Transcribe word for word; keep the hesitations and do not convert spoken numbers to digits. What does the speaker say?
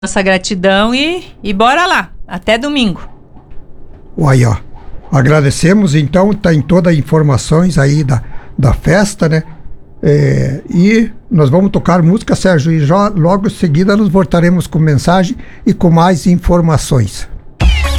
nossa gratidão e, e bora lá. Até domingo. Aí, ó. Agradecemos, então, tem todas as informações aí da, da festa, né? É, e nós vamos tocar música, Sérgio, e já logo em seguida nós voltaremos com mensagem e com mais informações.